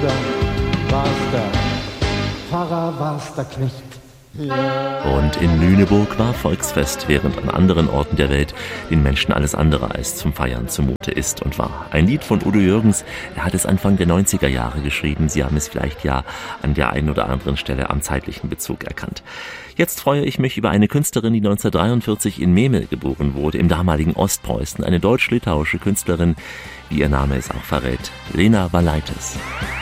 Bruder, war's der Pfarrer, war's der Knecht. Und in Lüneburg war Volksfest, während an anderen Orten der Welt den Menschen alles andere als zum Feiern zumute ist und war. Ein Lied von Udo Jürgens, er hat es Anfang der 90er Jahre geschrieben. Sie haben es vielleicht ja an der einen oder anderen Stelle am zeitlichen Bezug erkannt. Jetzt freue ich mich über eine Künstlerin, die 1943 in Memel geboren wurde, im damaligen Ostpreußen. Eine deutsch-litauische Künstlerin, wie ihr Name es auch verrät, Lena Valaitis.